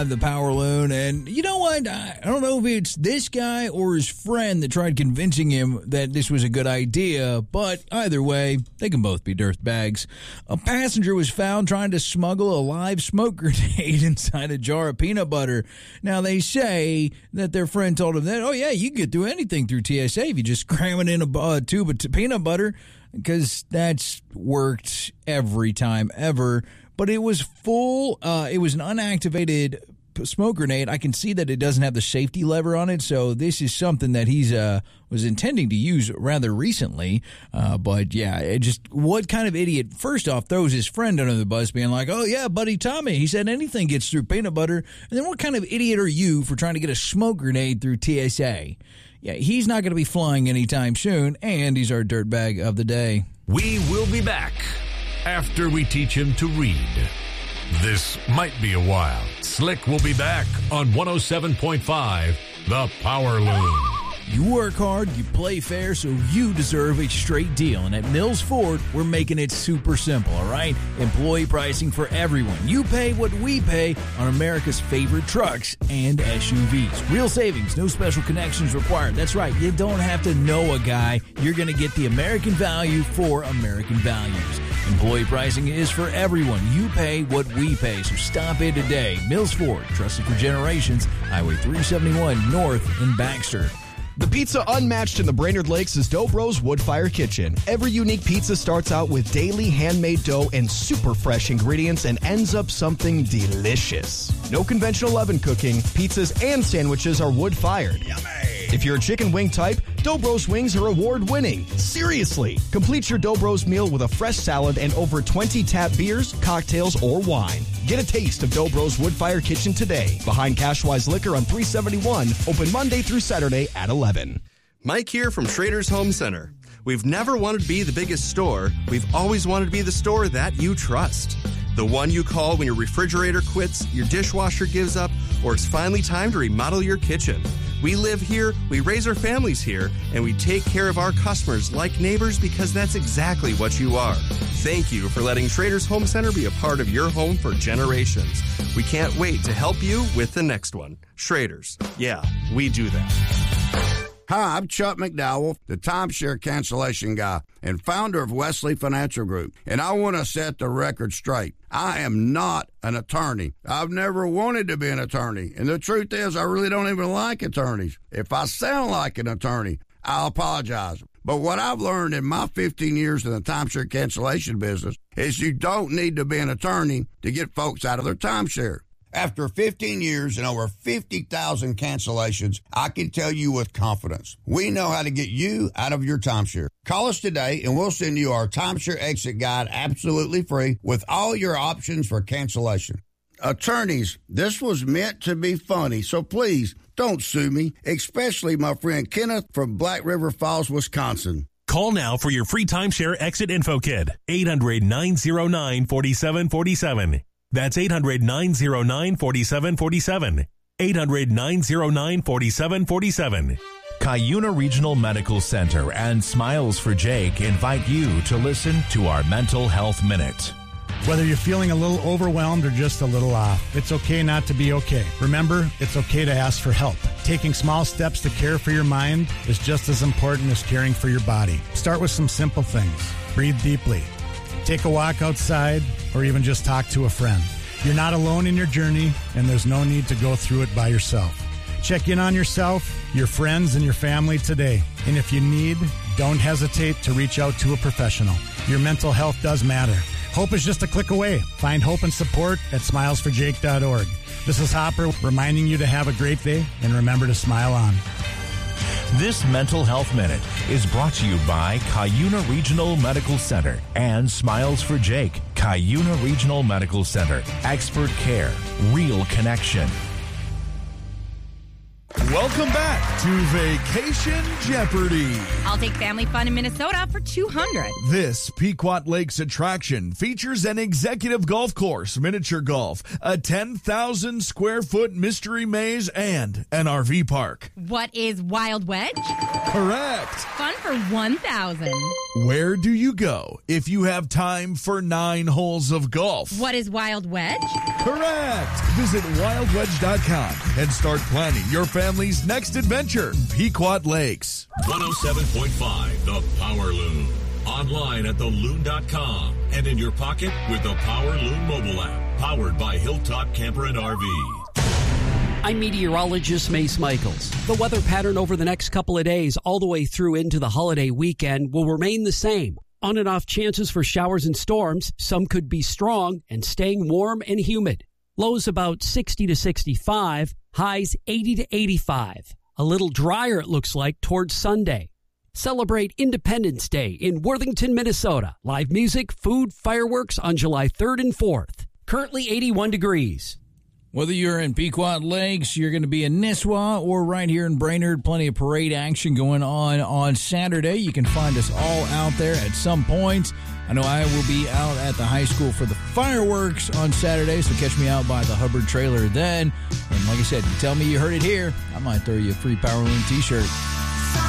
The Power Loon, and you know what? I don't know if it's this guy or his friend that tried convincing him that this was a good idea, but either way, they can both be dirtbags. A passenger was found trying to smuggle a live smoke grenade inside a jar of peanut butter. Now, they say that their friend told him that, oh yeah, you can get through anything through TSA if you just cram it in a tube of peanut butter, because that's worked every time ever. But it was full, it was an unactivated smoke grenade. I can see that it doesn't have the safety lever on it, so this is something that he's was intending to use rather recently. But yeah, what kind of idiot, first off, throws his friend under the bus being like, oh yeah, buddy Tommy, he said anything gets through peanut butter. And then what kind of idiot are you for trying to get a smoke grenade through TSA? Yeah, he's not going to be flying anytime soon, and he's our dirtbag of the day. We will be back after we teach him to read. This might be a while. Slick will be back on 107.5, The Power Loon. You work hard, you play fair, so you deserve a straight deal. And at Mills Ford, we're making it super simple, all right? Employee pricing for everyone. You pay what we pay on America's favorite trucks and SUVs. Real savings, no special connections required. That's right, you don't have to know a guy. You're going to get the American value for American values. Employee pricing is for everyone. You pay what we pay, so stop in today. Mills Ford, trusted for generations, Highway 371 North in Baxter. The pizza unmatched in the Brainerd Lakes is Dobro's Wood Fire Kitchen. Every unique pizza starts out with daily handmade dough and super fresh ingredients and ends up something delicious. No conventional oven cooking, pizzas and sandwiches are wood-fired. Yummy! If you're a chicken wing type, Dobro's wings are award-winning. Seriously! Complete your Dobro's meal with a fresh salad and over 20 tap beers, cocktails, or wine. Get a taste of Dobro's Wood Fire Kitchen today. Behind Cashwise Liquor on 371, open Monday through Saturday at 11. Mike here from Schrader's Home Center. We've never wanted to be the biggest store. We've always wanted to be the store that you trust. The one you call when your refrigerator quits, your dishwasher gives up, or it's finally time to remodel your kitchen. We live here, we raise our families here, and we take care of our customers like neighbors because that's exactly what you are. Thank you for letting Schrader's Home Center be a part of your home for generations. We can't wait to help you with the next one. Schrader's. Yeah, we do that. Hi, I'm Chuck McDowell, the timeshare cancellation guy and founder of Wesley Financial Group, and I want to set the record straight. I am not an attorney. I've never wanted to be an attorney, and the truth is I really don't even like attorneys. If I sound like an attorney, I'll apologize. But what I've learned in my 15 years in the timeshare cancellation business is you don't need to be an attorney to get folks out of their timeshare. After 15 years and over 50,000 cancellations, I can tell you with confidence, we know how to get you out of your timeshare. Call us today and we'll send you our timeshare exit guide absolutely free with all your options for cancellation. Attorneys, this was meant to be funny, so please don't sue me, especially my friend Kenneth from Black River Falls, Wisconsin. Call now for your free timeshare exit info kit. 800-909-4747. That's 800-909-4747. 800-909-4747. Cuyuna Regional Medical Center and Smiles for Jake invite you to listen to our Mental Health Minute. Whether you're feeling a little overwhelmed or just a little off, it's okay not to be okay. Remember, it's okay to ask for help. Taking small steps to care for your mind is just as important as caring for your body. Start with some simple things. Breathe deeply. Take a walk outside, or even just talk to a friend. You're not alone in your journey, and there's no need to go through it by yourself. Check in on yourself, your friends, and your family today. And if you need, don't hesitate to reach out to a professional. Your mental health does matter. Hope is just a click away. Find hope and support at smilesforjake.org. This is Hopper reminding you to have a great day, and remember to smile on. This Mental Health Minute is brought to you by Cuyuna Regional Medical Center and Smiles for Jake. Cuyuna Regional Medical Center. Expert care. Real connection. Welcome back to Vacation Jeopardy! I'll take family fun in Minnesota for $200. This Pequot Lakes attraction features an executive golf course, miniature golf, a 10,000 square foot mystery maze, and an RV park. What is Wild Wedge? Correct. Fun for $1,000. Where do you go if you have time for 9 holes of golf? What is Wild Wedge? Correct. Visit wildwedge.com and start planning your family's next adventure. Pequot Lakes. 107.5 The Power Loom. Online at theloon.com and in your pocket with the Power Loom mobile app. Powered by Hilltop Camper and RV. I'm meteorologist Mace Michaels. The weather pattern over the next couple of days all the way through into the holiday weekend will remain the same. On and off chances for showers and storms. Some could be strong and staying warm and humid. Lows about 60 to 65, highs 80 to 85. A little drier it looks like towards Sunday. Celebrate Independence Day in Worthington, Minnesota. Live music, food, fireworks on July 3rd and 4th. Currently 81 degrees. Whether you're in Pequot Lakes, you're going to be in Nisswa, or right here in Brainerd, plenty of parade action going on Saturday. You can find us all out there at some point. I know I will be out at the high school for the fireworks on Saturday, so catch me out by the Hubbard trailer then. And like I said, you tell me you heard it here, I might throw you a free Power Loom t-shirt.